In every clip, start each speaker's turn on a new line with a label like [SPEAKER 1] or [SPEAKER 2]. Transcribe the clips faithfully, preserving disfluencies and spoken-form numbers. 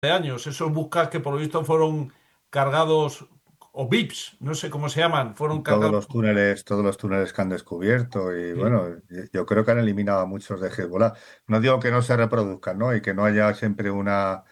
[SPEAKER 1] de años. Esos buscas que por lo visto fueron cargados, o V I Ps, no sé cómo se llaman, fueron
[SPEAKER 2] Todos
[SPEAKER 1] cargados.
[SPEAKER 2] los túneles, todos los túneles que han descubierto y
[SPEAKER 1] Sí.
[SPEAKER 2] bueno, yo creo que han eliminado a muchos de Hezbollah. No digo que no se reproduzcan, ¿no? Y que no haya siempre una,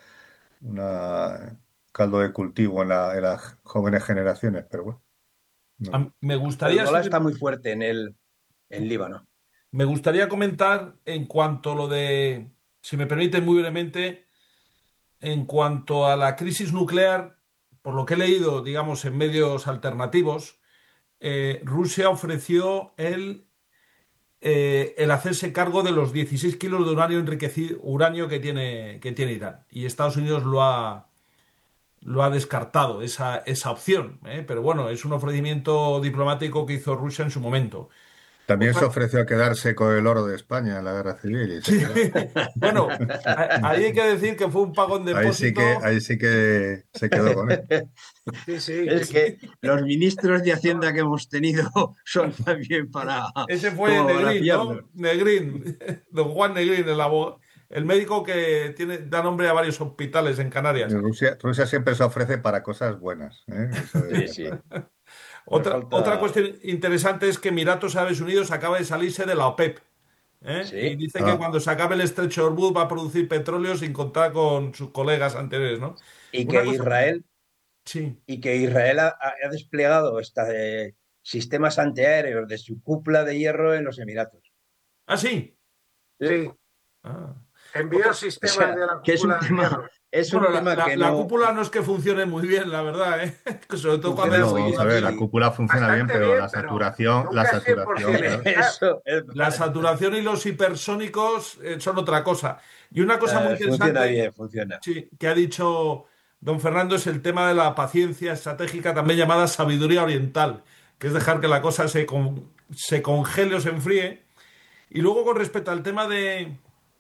[SPEAKER 2] una caldo de cultivo en la- en las jóvenes generaciones, pero bueno,
[SPEAKER 1] A
[SPEAKER 2] no.
[SPEAKER 1] mí Me gustaría,
[SPEAKER 3] Hezbollah
[SPEAKER 1] simple-
[SPEAKER 3] está muy fuerte en el en Líbano.
[SPEAKER 1] me gustaría comentar en cuanto a lo de, si me permite muy brevemente, en cuanto a la crisis nuclear, por lo que he leído, digamos, en medios alternativos, eh, Rusia ofreció el, eh, el hacerse cargo de los dieciséis kilos de uranio enriquecido, uranio que tiene, que tiene Irán. Y Estados Unidos lo ha, lo ha descartado, esa, esa opción. ¿Eh? Pero bueno, es un ofrecimiento diplomático que hizo Rusia en su momento.
[SPEAKER 2] También se
[SPEAKER 1] Otra,
[SPEAKER 2] ofreció a quedarse con el oro de España en la guerra civil y se
[SPEAKER 1] sí,
[SPEAKER 2] quedó.
[SPEAKER 1] bueno, a- ahí hay que decir que fue un pago en
[SPEAKER 2] Ahí sí que,
[SPEAKER 1] depósito.
[SPEAKER 2] ahí sí que se quedó con él.
[SPEAKER 1] Sí, sí.
[SPEAKER 3] Es que los ministros de Hacienda que hemos tenido son también para,
[SPEAKER 1] Ese fue
[SPEAKER 3] como para
[SPEAKER 1] Negrín,
[SPEAKER 3] fiarlos.
[SPEAKER 1] ¿no? Negrín, don Juan Negrín, el abogado, el médico que tiene, da nombre a varios hospitales en
[SPEAKER 2] Y
[SPEAKER 1] Canarias.
[SPEAKER 2] Rusia, Rusia siempre se ofrece para cosas buenas, ¿eh? Eso
[SPEAKER 3] Sí,
[SPEAKER 2] está
[SPEAKER 3] sí.
[SPEAKER 2] claro.
[SPEAKER 3] No
[SPEAKER 1] Otra, otra
[SPEAKER 3] falta.
[SPEAKER 1] cuestión interesante es que Emiratos Árabes Unidos acaba de salirse de la OPEP, ¿eh? Y
[SPEAKER 3] Sí.
[SPEAKER 1] dice que
[SPEAKER 2] Ah,
[SPEAKER 1] cuando se acabe el estrecho de Hormuz va a producir petróleo sin contar con sus colegas anteriores, ¿no?
[SPEAKER 3] Y
[SPEAKER 1] Una
[SPEAKER 3] que
[SPEAKER 1] cosa,
[SPEAKER 3] Israel,
[SPEAKER 1] sí.
[SPEAKER 3] y que Israel ha, ha desplegado esta, eh, sistemas antiaéreos de su cúpula de hierro en los Emiratos.
[SPEAKER 1] Ah, sí.
[SPEAKER 3] Sí.
[SPEAKER 4] Sí,
[SPEAKER 1] Ah.
[SPEAKER 4] envió
[SPEAKER 1] Otra,
[SPEAKER 3] O
[SPEAKER 4] sistemas
[SPEAKER 3] sea,
[SPEAKER 4] de la
[SPEAKER 3] que es un
[SPEAKER 4] cúpula de
[SPEAKER 3] tema,
[SPEAKER 4] hierro.
[SPEAKER 3] es
[SPEAKER 1] bueno,
[SPEAKER 3] un
[SPEAKER 1] la,
[SPEAKER 3] tema
[SPEAKER 1] la-
[SPEAKER 3] que
[SPEAKER 1] la
[SPEAKER 3] no
[SPEAKER 1] cúpula no es que funcione muy bien, la verdad, ¿eh? Sobre todo cuando hay
[SPEAKER 4] Funciona
[SPEAKER 2] no,
[SPEAKER 4] muy
[SPEAKER 2] vamos
[SPEAKER 1] fuegos
[SPEAKER 2] a
[SPEAKER 4] bien,
[SPEAKER 2] ver, la
[SPEAKER 1] así.
[SPEAKER 4] sí,
[SPEAKER 2] cúpula funciona bien,
[SPEAKER 4] bastante
[SPEAKER 2] pero
[SPEAKER 4] bien,
[SPEAKER 2] la
[SPEAKER 4] pero
[SPEAKER 2] saturación, la
[SPEAKER 4] nunca es
[SPEAKER 2] saturación,
[SPEAKER 4] cien por ciento
[SPEAKER 2] claro.
[SPEAKER 4] eficaz.
[SPEAKER 3] eso es-
[SPEAKER 1] La saturación y los hipersónicos eh, son otra cosa. Y una cosa muy
[SPEAKER 3] eh, funciona
[SPEAKER 1] interesante,
[SPEAKER 3] bien, funciona.
[SPEAKER 1] sí, que ha dicho don Fernando es el tema de la paciencia estratégica, también llamada sabiduría oriental, que es dejar que la cosa se, con- se congele o se enfríe. Y luego con respecto al tema de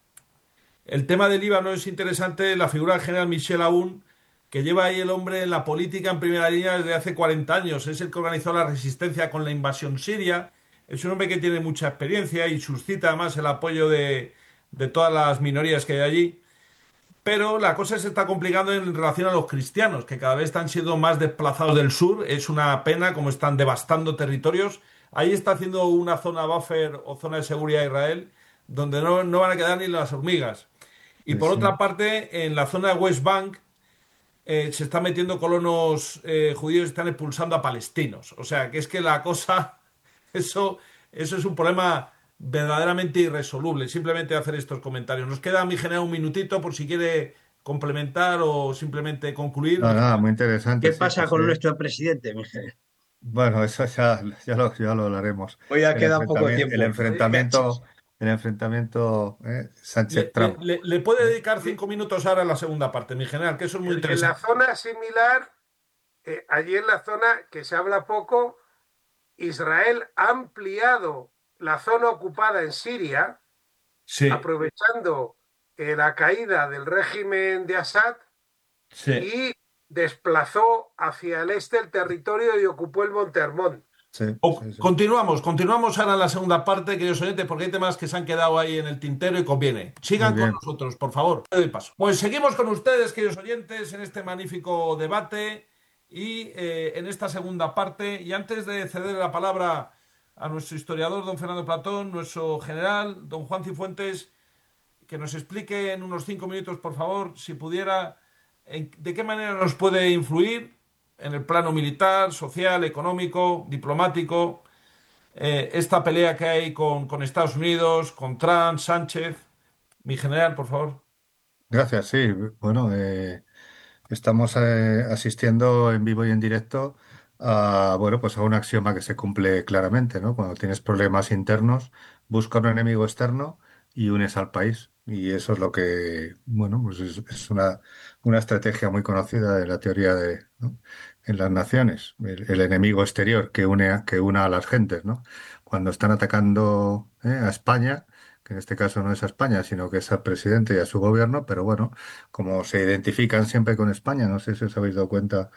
[SPEAKER 1] el tema del Líbano es interesante la figura del general Michel Aoun, que lleva ahí el hombre en la política en primera línea desde hace cuarenta años. Es el que organizó la resistencia con la invasión siria. Es un hombre que tiene mucha experiencia y suscita además el apoyo de, de todas las minorías que hay allí. Pero la cosa se está complicando en relación a los cristianos, que cada vez están siendo más desplazados del sur. Es una pena como están devastando territorios. Ahí está haciendo una zona buffer o zona de seguridad Israel, donde no, no van a quedar ni las hormigas. Y
[SPEAKER 2] Sí,
[SPEAKER 1] por
[SPEAKER 2] sí.
[SPEAKER 1] otra parte, en la zona de West Bank eh, se están metiendo colonos eh, judíos y están expulsando a palestinos. O sea, que es que la cosa, eso, eso es un problema verdaderamente irresoluble. Simplemente hacer estos comentarios. Nos queda, mi general, un minutito por si quiere complementar o simplemente concluir,
[SPEAKER 2] No,
[SPEAKER 1] mi
[SPEAKER 2] nada,
[SPEAKER 1] general.
[SPEAKER 2] muy interesante,
[SPEAKER 3] ¿Qué
[SPEAKER 2] sí,
[SPEAKER 3] pasa
[SPEAKER 2] pues
[SPEAKER 3] con
[SPEAKER 2] eh,
[SPEAKER 3] nuestro presidente, Miguel?
[SPEAKER 2] bueno, eso ya, ya lo, ya lo hablaremos.
[SPEAKER 3] Hoy ya
[SPEAKER 2] El
[SPEAKER 3] queda poco
[SPEAKER 2] enfrentamiento, el
[SPEAKER 3] tiempo.
[SPEAKER 4] Sí,
[SPEAKER 2] enfrentamiento, el enfrentamiento eh,
[SPEAKER 1] Le, le-
[SPEAKER 2] Sánchez-Trump.
[SPEAKER 1] le- le puede
[SPEAKER 2] ¿Eh?
[SPEAKER 1] dedicar cinco minutos ahora a la segunda parte, mi general, que eso es muy
[SPEAKER 4] en, en la
[SPEAKER 1] interesante.
[SPEAKER 4] zona similar, eh, allí en la zona que se habla poco, Israel ha ampliado la zona ocupada en Siria,
[SPEAKER 1] Sí,
[SPEAKER 4] aprovechando eh, la caída del régimen de Assad
[SPEAKER 1] sí.
[SPEAKER 4] y desplazó hacia el este el territorio y ocupó el Monte Hermón.
[SPEAKER 2] Sí,
[SPEAKER 1] O-
[SPEAKER 2] sí, sí.
[SPEAKER 1] continuamos, continuamos ahora en la segunda parte, queridos oyentes, porque hay temas que se han quedado ahí en el tintero y conviene.
[SPEAKER 2] Muy
[SPEAKER 1] Sigan con
[SPEAKER 2] bien.
[SPEAKER 1] nosotros, por favor. Le doy paso. Pues seguimos con ustedes, queridos oyentes, en este magnífico debate y eh, en esta segunda parte. Y antes de ceder la palabra a nuestro historiador, don Fernando Platón, nuestro general, don Juan Cifuentes, que nos explique en unos cinco minutos, por favor, si pudiera, en- de qué manera nos puede influir en el plano militar, social, económico, diplomático, eh, esta pelea que hay con, con Estados Unidos, con Trump, Sánchez. Mi general, por favor.
[SPEAKER 2] Gracias, sí. Bueno, eh, estamos eh, asistiendo en vivo y en directo a, bueno, pues a un axioma que se cumple claramente, ¿no? Cuando tienes problemas internos, busca un enemigo externo y unes al país. Y eso es lo que, bueno, pues es, es una, una estrategia muy conocida de la teoría de, ¿no? En las naciones, el, el enemigo exterior que une a, que una a las gentes, ¿no? Cuando están atacando, ¿eh? a España, que en este caso no es a España, sino que es al presidente y a su gobierno, pero bueno, como se identifican siempre con España, no sé si os habéis dado cuenta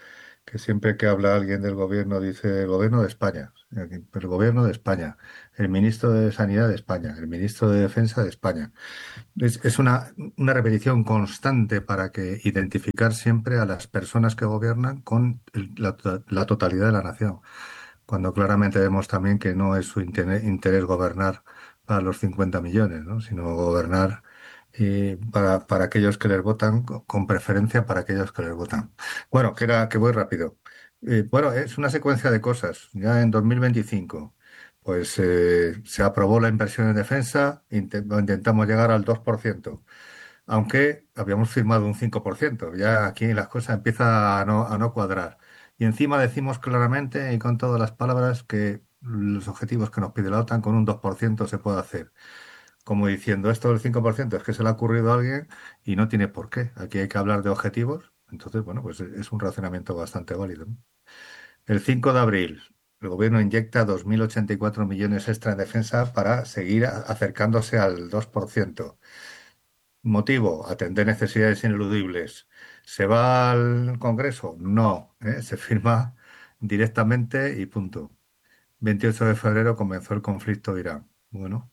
[SPEAKER 2] que siempre que habla alguien del gobierno dice el gobierno de España, el gobierno de España, el ministro de Sanidad de España, el ministro de Defensa de España. Es, es una, una repetición constante para que identificar siempre a las personas que gobiernan con el- la, to- la totalidad de la nación, cuando claramente vemos también que no es su interés, interés gobernar para los cincuenta millones, ¿no? Sino gobernar eh, para, para aquellos que les votan, co- con preferencia para aquellos que les votan. Bueno, que era que voy rápido. Eh, bueno, es una secuencia de cosas. Ya en dos mil veinticinco, pues eh, se aprobó la inversión en defensa, inte- intentamos llegar al dos por ciento, aunque habíamos firmado un cinco por ciento. Ya aquí las cosas empiezan a no, a no cuadrar. Y encima decimos claramente y con todas las palabras que los objetivos que nos pide la OTAN con un dos por ciento se puede hacer. Como diciendo, esto del cinco por ciento es que se le ha ocurrido a alguien y no tiene por qué. Aquí hay que hablar de objetivos. Entonces, bueno, pues es un razonamiento bastante válido, ¿no? El cinco de abril, el gobierno inyecta dos mil ochenta y cuatro millones extra en defensa para seguir a- acercándose al dos por ciento. Motivo, atender necesidades ineludibles. ¿Se va al Congreso? No, ¿eh? Se firma directamente y punto. veintiocho de febrero comenzó el conflicto de Irán. Bueno,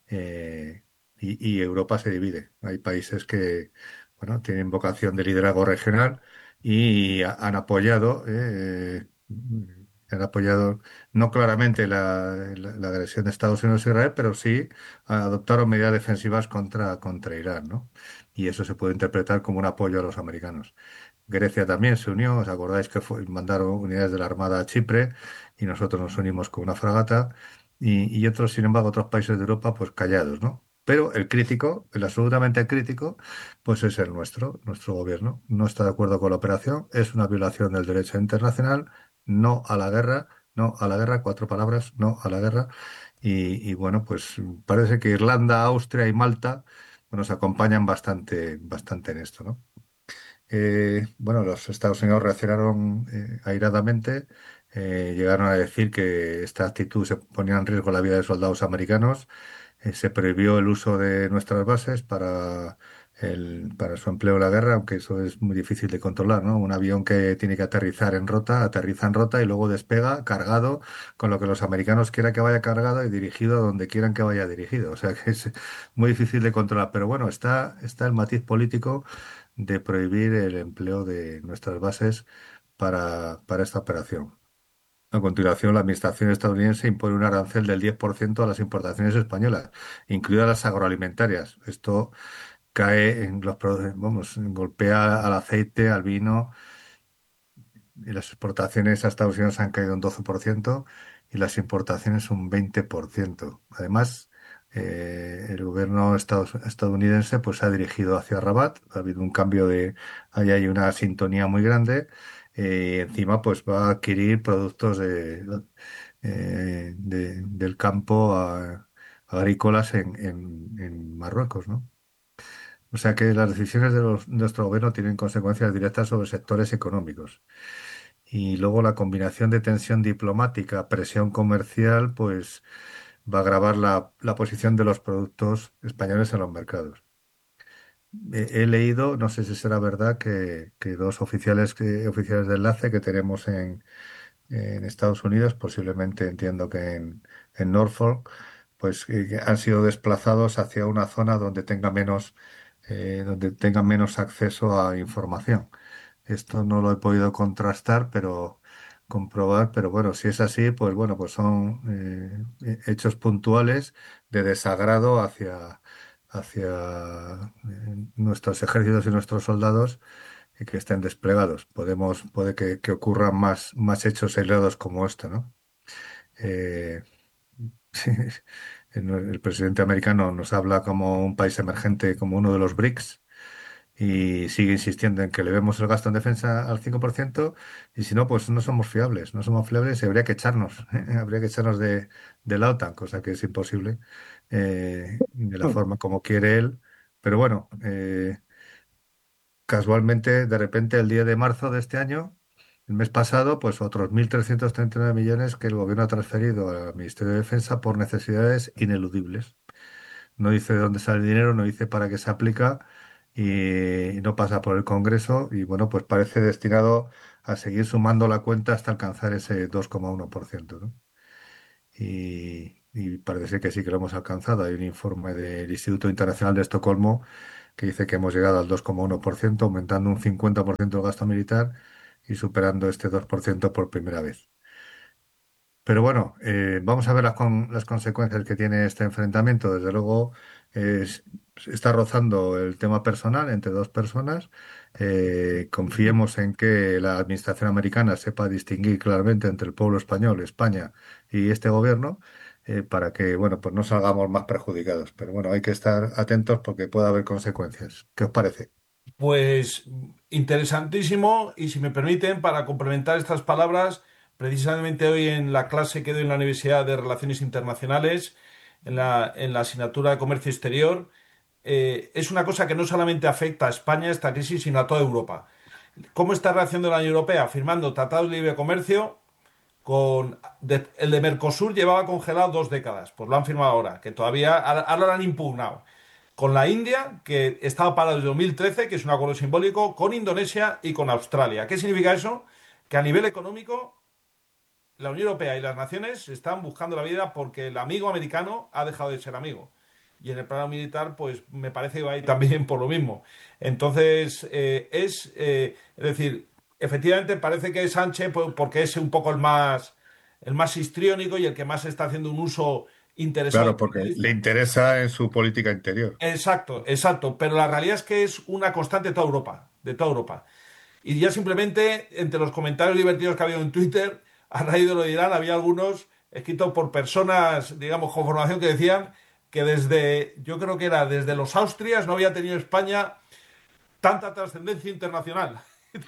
[SPEAKER 2] eh, y, y Europa se divide. Hay países que, bueno, tienen vocación de liderazgo regional y ha- han apoyado, eh, han apoyado no claramente la, la- la agresión de Estados Unidos a Israel, pero sí adoptaron medidas defensivas contra, contra Irán, ¿no? Y eso se puede interpretar como un apoyo a los americanos. Grecia también se unió, ¿os acordáis que fue- mandaron unidades de la Armada a Chipre y nosotros nos unimos con una fragata y, y otros, sin embargo, otros países de Europa, pues callados, ¿no? Pero el crítico, el absolutamente crítico, pues es el nuestro, nuestro gobierno. No está de acuerdo con la operación, es una violación del derecho internacional, no a la guerra, no a la guerra, cuatro palabras, no a la guerra. Y, y bueno, pues parece que Irlanda, Austria y Malta pues, nos acompañan bastante, bastante en esto, ¿no? Eh, bueno, los Estados Unidos reaccionaron eh, airadamente, eh, llegaron a decir que esta actitud se ponía en riesgo la vida de soldados americanos, eh, se prohibió el uso de nuestras bases para, el, para su empleo en la guerra, aunque eso es muy difícil de controlar, ¿no? Un avión que tiene que aterrizar en rota, aterriza en rota y luego despega cargado con lo que los americanos quieran que vaya cargado y dirigido a donde quieran que vaya dirigido. O sea que es muy difícil de controlar. Pero bueno, está, está el matiz político de prohibir el empleo de nuestras bases para, para esta operación. A continuación, la administración estadounidense impone un arancel del diez por ciento a las importaciones españolas, incluidas las agroalimentarias. Esto cae en los, produ- vamos, golpea al aceite, al vino, y las exportaciones a Estados Unidos han caído un doce por ciento y las importaciones un veinte por ciento. Además, eh, el gobierno estados- estadounidense pues se ha dirigido hacia Rabat, ha habido un cambio de, ahí hay una sintonía muy grande, eh, y encima pues va a adquirir productos de, eh, de- del campo a- agrícolas en, en, en Marruecos, ¿no? O sea que las decisiones de los- nuestro gobierno tienen consecuencias directas sobre sectores económicos. Y luego la combinación de tensión diplomática, presión comercial, pues va a agravar la, la posición de los productos españoles en los mercados. He, he leído, no sé si será verdad, que, que dos oficiales, que, oficiales de enlace que tenemos en, en Estados Unidos, posiblemente entiendo que en, en Norfolk, pues que que han sido desplazados hacia una zona donde tenga menos, eh, donde tengan menos acceso a información. Esto no lo he podido contrastar, pero comprobar, pero bueno, si es así, pues bueno, pues son eh, hechos puntuales de desagrado hacia, hacia eh, nuestros ejércitos y nuestros soldados y que estén desplegados. Podemos, puede que, que ocurran más, más hechos aislados como este, ¿no? Eh, el el presidente americano nos habla como un país emergente, como uno de los BRICS, y sigue insistiendo en que le vemos el gasto en defensa al cinco por ciento y si no, pues no somos fiables, no somos fiables y habría que echarnos, habría que echarnos de, de la OTAN, cosa que es imposible eh, de la forma como quiere él. Pero bueno, eh, casualmente, de repente, el día de marzo de este año, el mes pasado, pues otros mil trescientos treinta y nueve millones que el gobierno ha transferido al Ministerio de Defensa por necesidades ineludibles. No dice de dónde sale el dinero, no dice para qué se aplica y no pasa por el Congreso y bueno, pues parece destinado a seguir sumando la cuenta hasta alcanzar ese dos coma uno por ciento, ¿no? Y, y parece ser que sí que lo hemos alcanzado. Hay un informe del Instituto Internacional de Estocolmo que dice que hemos llegado al dos coma uno por ciento, aumentando un cincuenta por ciento el gasto militar y superando este dos por ciento por primera vez. Pero bueno, eh, vamos a ver las, con- las consecuencias que tiene este enfrentamiento. Desde luego, es- está rozando el tema personal entre dos personas. Eh, confiemos en que la administración americana sepa distinguir claramente entre el pueblo español, España y este gobierno, eh, para que, bueno, pues no salgamos más perjudicados. Pero bueno, hay que estar atentos porque puede haber consecuencias. ¿Qué os parece?
[SPEAKER 1] Pues interesantísimo y si me permiten, para complementar estas palabras, precisamente hoy en la clase que doy en la Universidad de Relaciones Internacionales, en la, en la asignatura de Comercio Exterior, eh, es una cosa que no solamente afecta a España esta crisis, sino a toda Europa. ¿Cómo está reaccionando la Unión Europea? Firmando tratados de libre comercio con de- el de Mercosur llevaba congelado dos décadas, pues lo han firmado ahora, que todavía ahora ahora lo han impugnado. Con la India, que estaba parado desde dos mil trece, que es un acuerdo simbólico, con Indonesia y con Australia. ¿Qué significa eso? Que a nivel económico la Unión Europea y las naciones están buscando la vida porque el amigo americano ha dejado de ser amigo. Y en el plano militar, pues me parece que va a ir también por lo mismo. Entonces, eh, es, eh, es decir, efectivamente parece que es Sánchez, pues, porque es un poco el más, el más histriónico y el que más está haciendo un uso interesado y
[SPEAKER 2] Claro, porque le
[SPEAKER 1] partidista.
[SPEAKER 2] interesa en su política interior.
[SPEAKER 1] Exacto, exacto. Pero la realidad es que es una constante de toda Europa, de toda Europa. Y ya simplemente, entre los comentarios divertidos que ha habido en Twitter, a raíz de lo de Irán, había algunos escritos por personas, digamos, con formación que decían que desde, yo creo que era desde los Austrias, no había tenido España tanta trascendencia internacional.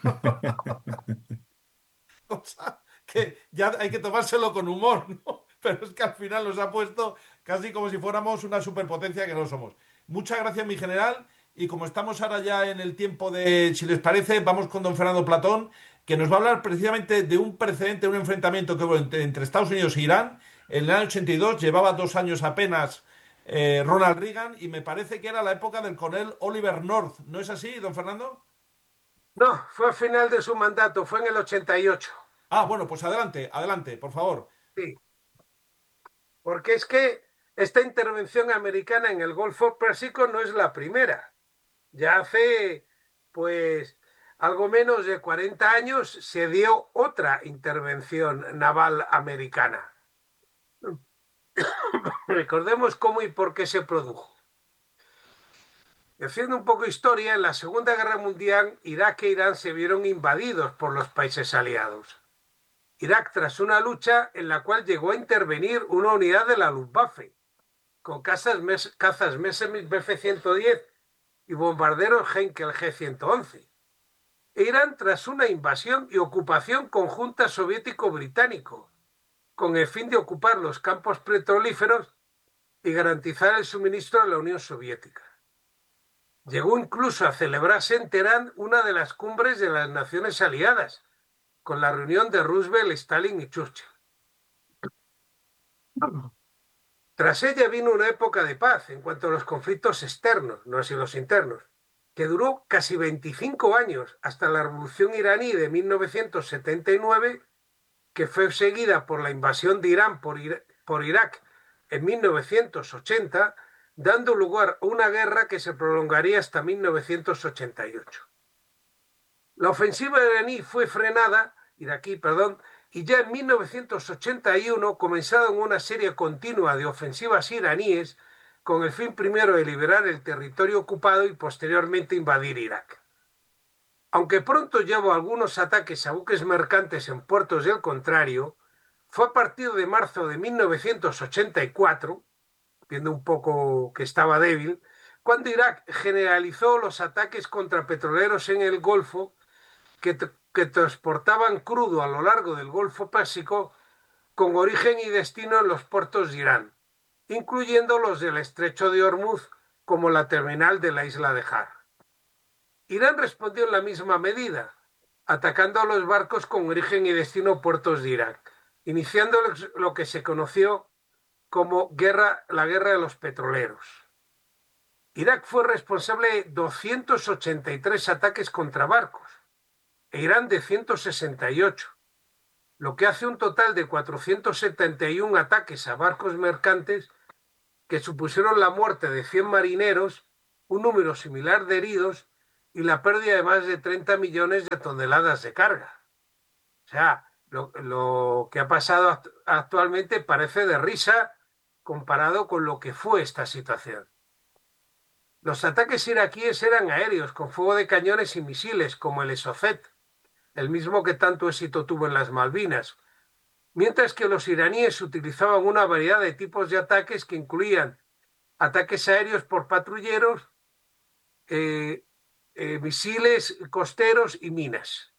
[SPEAKER 1] Cosa que ya hay que tomárselo con humor, ¿no? Pero es que al final nos ha puesto casi como si fuéramos una superpotencia que no somos. Muchas gracias, mi general. Y como estamos ahora ya en el tiempo de, si les parece, vamos con don Fernando Platón, que nos va a hablar precisamente de un precedente, un enfrentamiento que hubo entre, entre Estados Unidos e Irán. En el año ochenta y dos, llevaba dos años apenas eh, Ronald Reagan, y me parece que era la época del coronel Oliver North. ¿No es así, don Fernando?
[SPEAKER 4] No, fue al final de su mandato, fue en el ochenta y ocho.
[SPEAKER 1] Ah, bueno, pues adelante, adelante, por favor.
[SPEAKER 4] Sí, porque es que esta intervención americana en el Golfo Pérsico no es la primera. Ya hace, pues, algo menos de cuarenta años se dio otra intervención naval americana. Recordemos cómo y por qué se produjo. Haciendo un poco de historia, en la Segunda Guerra Mundial, Irak e Irán se vieron invadidos por los países aliados. Irak tras una lucha en la cual llegó a intervenir una unidad de la Luftwaffe, con cazas, mes, cazas Messerschmitt Bf ciento diez y bombarderos Heinkel G ciento once. E Irán tras una invasión y ocupación conjunta soviético-británico, con el fin de ocupar los campos petrolíferos y garantizar el suministro de la Unión Soviética. Llegó incluso a celebrarse en Teherán una de las cumbres de las naciones aliadas, con la reunión de Roosevelt, Stalin y Churchill. Tras ella vino una época de paz en cuanto a los conflictos externos, no así los internos, que duró casi veinticinco años, hasta la Revolución iraní de mil novecientos setenta y nueve, que fue seguida por la invasión de Irán por, Ira por Irak en mil novecientos ochenta, dando lugar a una guerra que se prolongaría hasta mil novecientos ochenta y ocho. La ofensiva iraní fue frenada, iraquí, perdón, y ya en mil novecientos ochenta y uno comenzaron una serie continua de ofensivas iraníes con el fin primero de liberar el territorio ocupado y posteriormente invadir Irak. Aunque pronto llevó algunos ataques a buques mercantes en puertos del contrario, fue a partir de marzo de mil novecientos ochenta y cuatro, viendo un poco que estaba débil, cuando Irak generalizó los ataques contra petroleros en el Golfo que, que transportaban crudo a lo largo del Golfo Pérsico con origen y destino en los puertos de Irán, incluyendo los del Estrecho de Hormuz, como la terminal de la isla de Har. Irán respondió en la misma medida, atacando a los barcos con origen y destino puertos de Irak, iniciando lo que se conoció como guerra, la guerra de los petroleros. Irak fue responsable de doscientos ochenta y tres ataques contra barcos e Irán de ciento sesenta y ocho, lo que hace un total de cuatrocientos setenta y uno ataques a barcos mercantes que supusieron la muerte de cien marineros, un número similar de heridos y la pérdida de más de treinta millones de toneladas de carga. O sea, lo, lo que ha pasado act- actualmente parece de risa comparado con lo que fue esta situación. Los ataques iraquíes eran aéreos, con fuego de cañones y misiles, como el Esofet, el mismo que tanto éxito tuvo en las Malvinas, mientras que los iraníes utilizaban una variedad de tipos de ataques que incluían ataques aéreos por patrulleros, eh, eh, misiles costeros y minas.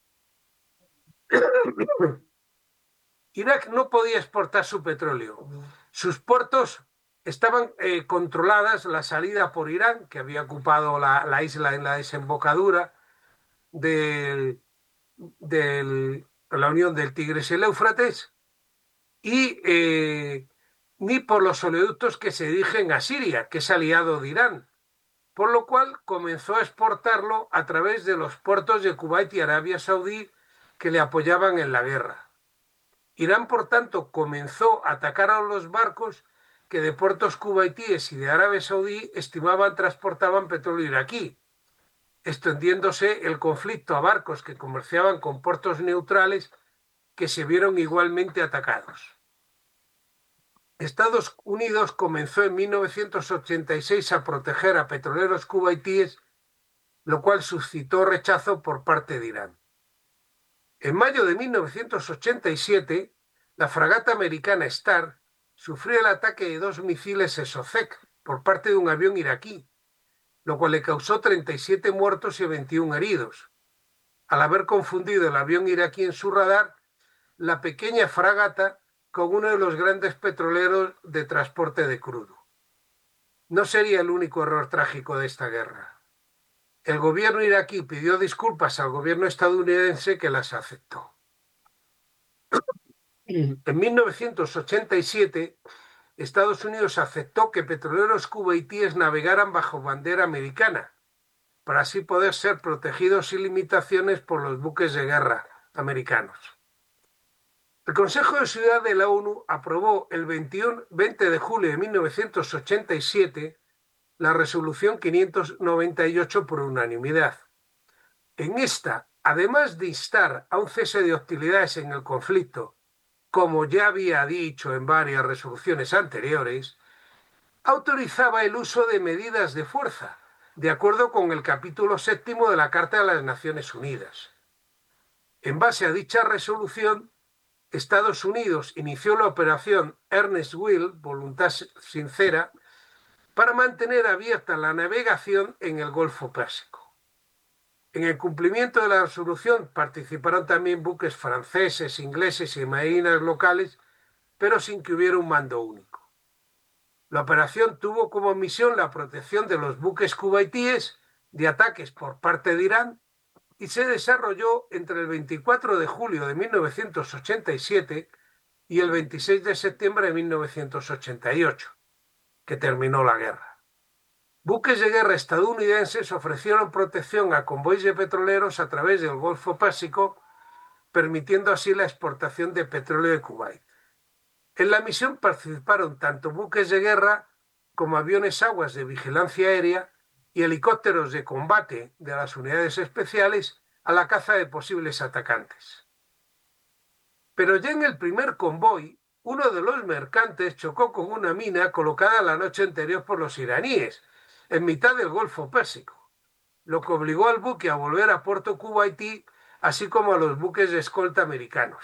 [SPEAKER 4] Irak no podía exportar su petróleo. Sus puertos estaban eh, controladas, la salida por Irán, que había ocupado la, la isla en la desembocadura del, del, de la unión del Tigris y el Éufrates, y eh, ni por los oleoductos que se dirigen a Siria, que es aliado de Irán, por lo cual comenzó a exportarlo a través de los puertos de Kuwait y Arabia Saudí que le apoyaban en la guerra. Irán, por tanto, comenzó a atacar a los barcos que de puertos cubaitíes y de Arabia Saudí estimaban transportaban petróleo iraquí, extendiéndose el conflicto a barcos que comerciaban con puertos neutrales que se vieron igualmente atacados. Estados Unidos comenzó en mil novecientos ochenta y seis a proteger a petroleros cubaitíes, lo cual suscitó rechazo por parte de Irán. En mayo de mil novecientos ochenta y siete, la fragata americana Star sufrió el ataque de dos misiles Esofec por parte de un avión iraquí, lo cual le causó treinta y siete muertos y veintiuno heridos, al haber confundido el avión iraquí en su radar la pequeña fragata con uno de los grandes petroleros de transporte de crudo. No sería el único error trágico de esta guerra. El gobierno iraquí pidió disculpas al gobierno estadounidense, que las aceptó. En mil novecientos ochenta y siete, Estados Unidos aceptó que petroleros cubaitíes navegaran bajo bandera americana, para así poder ser protegidos sin limitaciones por los buques de guerra americanos. El Consejo de Seguridad de la ONU aprobó el veinte de julio de mil novecientos ochenta y siete la resolución quinientos noventa y ocho por unanimidad. En esta, además de instar a un cese de hostilidades en el conflicto, como ya había dicho en varias resoluciones anteriores, autorizaba el uso de medidas de fuerza, de acuerdo con el capítulo séptimo de la Carta de las Naciones Unidas. En base a dicha resolución, Estados Unidos inició la operación Earnest Will, Voluntad Sincera, para mantener abierta la navegación en el Golfo Pérsico. En el cumplimiento de la resolución participaron también buques franceses, ingleses y marinas locales, pero sin que hubiera un mando único. La operación tuvo como misión la protección de los buques cubaitíes de ataques por parte de Irán y se desarrolló entre el veinticuatro de julio de mil novecientos ochenta y siete y el veintiséis de septiembre de mil novecientos ochenta y ocho, que terminó la guerra. Buques de guerra estadounidenses ofrecieron protección a convoyes de petroleros a través del Golfo Pérsico, permitiendo así la exportación de petróleo de Kuwait. En la misión participaron tanto buques de guerra como aviones aguas de vigilancia aérea y helicópteros de combate de las unidades especiales a la caza de posibles atacantes. Pero ya en el primer convoy, uno de los mercantes chocó con una mina colocada la noche anterior por los iraníes, en mitad del Golfo Pérsico, lo que obligó al buque a volver a puerto kuwaití, así como a los buques de escolta americanos.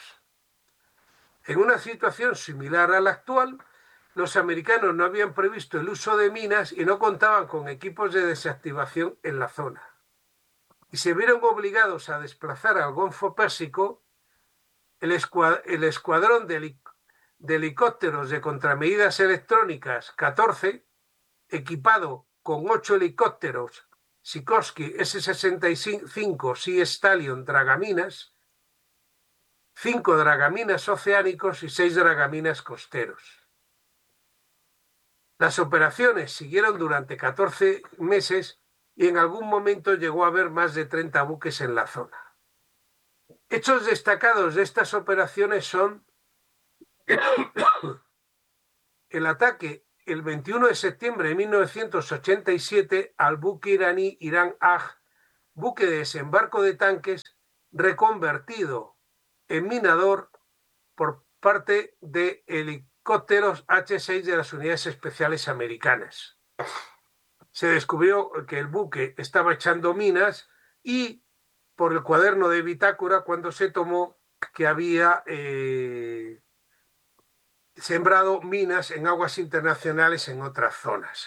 [SPEAKER 4] En una situación similar a la actual, los americanos no habían previsto el uso de minas y no contaban con equipos de desactivación en la zona. Y se vieron obligados a desplazar al Golfo Pérsico el, escuad el escuadrón de, helic de helicópteros de contramedidas electrónicas catorce, equipado con ocho helicópteros Sikorsky ese sesenta y cinco Sea Stallion Dragaminas, cinco dragaminas oceánicos y seis dragaminas costeros. Las operaciones siguieron durante catorce meses y en algún momento llegó a haber más de treinta buques en la zona. Hechos destacados de estas operaciones son el ataque el veintiuno de septiembre de mil novecientos ochenta y siete al buque iraní Irán Aj, buque de desembarco de tanques reconvertido en minador por parte de helicópteros H seis de las unidades especiales americanas. Se descubrió que el buque estaba echando minas y por el cuaderno de bitácora cuando se tomó que había eh, sembrado minas en aguas internacionales en otras zonas.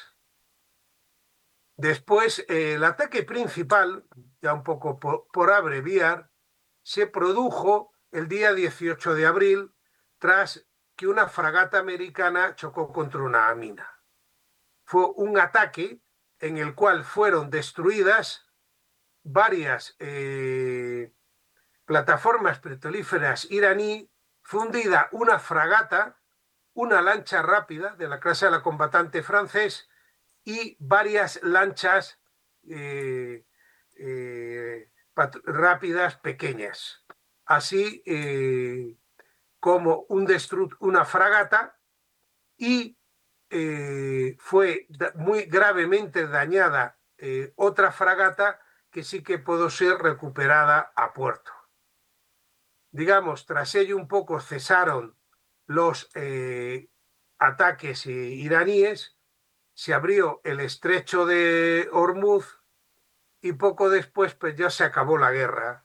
[SPEAKER 4] Después, eh, el ataque principal, ya un poco por, por abreviar, se produjo el día dieciocho de abril tras que una fragata americana chocó contra una mina. Fue un ataque en el cual fueron destruidas varias eh, plataformas petrolíferas iraní, fundida una fragata, una lancha rápida de la clase de la combatante francés y varias lanchas eh, eh, rápidas pequeñas, así eh, como un una fragata y eh, fue muy gravemente dañada eh, otra fragata que sí que pudo ser recuperada a puerto. Digamos, tras ello un poco cesaron los eh, ataques iraníes, se abrió el estrecho de Hormuz y poco después pues ya se acabó la guerra.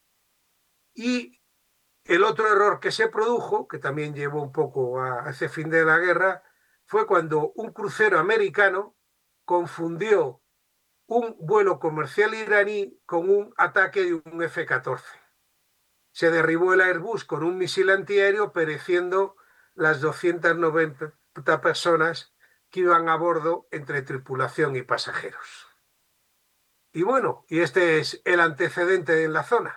[SPEAKER 4] Y el otro error que se produjo, que también llevó un poco a ese fin de la guerra, fue cuando un crucero americano confundió un vuelo comercial iraní con un ataque de un F catorce. Se derribó el Airbus con un misil antiaéreo, pereciendo las doscientas noventa personas que iban a bordo entre tripulación y pasajeros. Y bueno, y este es el antecedente en la zona.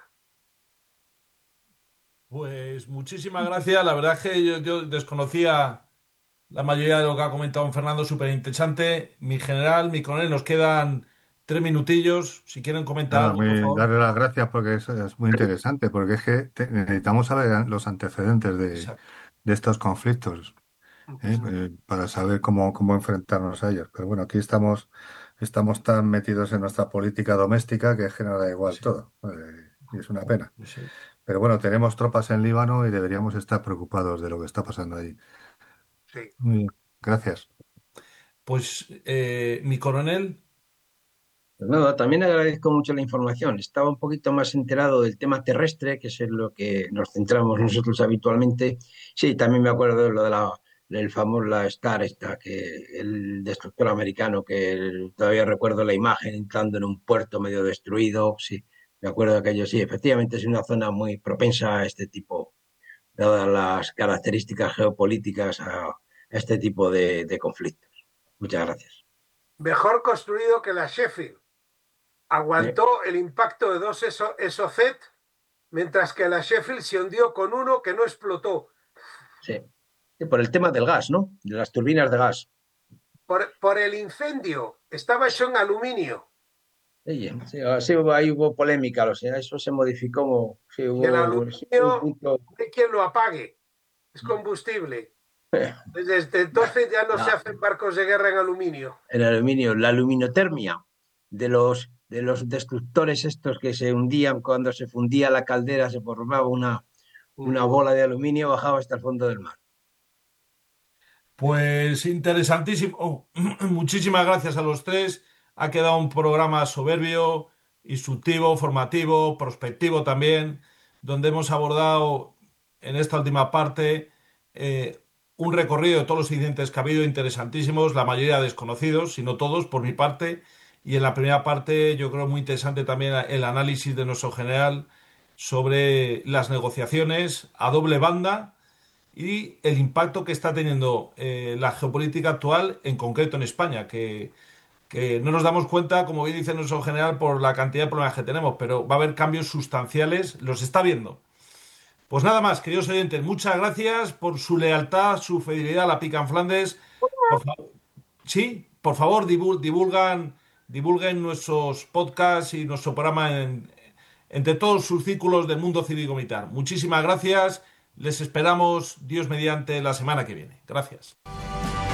[SPEAKER 1] Pues muchísimas gracias. La verdad es que yo, yo desconocía la mayoría de lo que ha comentado don Fernando, súper interesante. Mi general, mi coronel, nos quedan tres minutillos. Si quieren comentar
[SPEAKER 2] Nada,
[SPEAKER 1] algo, por
[SPEAKER 2] muy,
[SPEAKER 1] favor.
[SPEAKER 2] darle las gracias porque es, es muy interesante, porque es que te- necesitamos saber los antecedentes de,
[SPEAKER 1] Exacto.
[SPEAKER 2] de estos conflictos, ¿eh? Eh, para saber cómo, cómo enfrentarnos a ellos. Pero bueno, aquí estamos, estamos tan metidos en nuestra política doméstica que es que nos da igual
[SPEAKER 1] Sí,
[SPEAKER 2] todo. Eh, y es una pena.
[SPEAKER 1] sí.
[SPEAKER 2] Pero bueno, tenemos tropas en Líbano y deberíamos estar preocupados de lo que está pasando allí.
[SPEAKER 4] Sí.
[SPEAKER 2] Muy bien, gracias.
[SPEAKER 1] Pues eh, mi coronel,
[SPEAKER 3] Pues nada, también agradezco mucho la información. Estaba un poquito más enterado del tema terrestre, que es en lo que nos centramos nosotros habitualmente. Sí, también me acuerdo de lo de la, del famoso la Star, esta, que el destructor americano, que el- todavía recuerdo la imagen entrando en un puerto medio destruido. Sí, me acuerdo de aquello. Sí, efectivamente es una zona muy propensa a este tipo, dadas las características geopolíticas, a este tipo de, de conflictos. Muchas gracias.
[SPEAKER 4] Mejor construido que la Sheffield.
[SPEAKER 3] Sí,
[SPEAKER 4] Aguantó el impacto de dos Exocet, mientras que la Sheffield se hundió con uno que no explotó.
[SPEAKER 3] sí. Sí, por el tema del gas, ¿no? De las turbinas de gas.
[SPEAKER 4] Por, por el incendio. Estaba hecho en aluminio.
[SPEAKER 3] Sí, sí, ah, sí, hubo- ahí hubo polémica, o sea, eso se modificó, sí,
[SPEAKER 4] Y el
[SPEAKER 3] hubo sí, un
[SPEAKER 4] aluminio,
[SPEAKER 3] punto.
[SPEAKER 4] no hay quien lo apague. Es combustible. Desde entonces ya no se
[SPEAKER 3] No,
[SPEAKER 4] hacen barcos de guerra en aluminio.
[SPEAKER 3] el aluminio, la luminotermia de los, de los destructores estos que se hundían cuando se fundía la caldera, se formaba una, una bola de aluminio, bajaba hasta el fondo del mar.
[SPEAKER 1] pues interesantísimo. Oh, muchísimas gracias a los tres. Ha quedado un programa soberbio, instructivo, formativo, prospectivo también, donde hemos abordado en esta última parte eh, un recorrido de todos los incidentes que ha habido interesantísimos, la mayoría desconocidos, si no todos, por mi parte. Y en la primera parte yo creo muy interesante también el análisis de nuestro general sobre las negociaciones a doble banda y el impacto que está teniendo eh, la geopolítica actual, en concreto en España, que, que no nos damos cuenta, como bien dice nuestro general, por la cantidad de problemas que tenemos, pero va a haber cambios sustanciales, los está viendo. Pues nada más, queridos oyentes, muchas gracias por su lealtad, su fidelidad a la Pica en Flandes. Por favor, Sí, por favor, divul- divulgan, divulguen nuestros podcasts y nuestro programa en- entre todos sus círculos del mundo cívico-militar. Muchísimas gracias. Les esperamos, Dios mediante, la semana que viene. Gracias.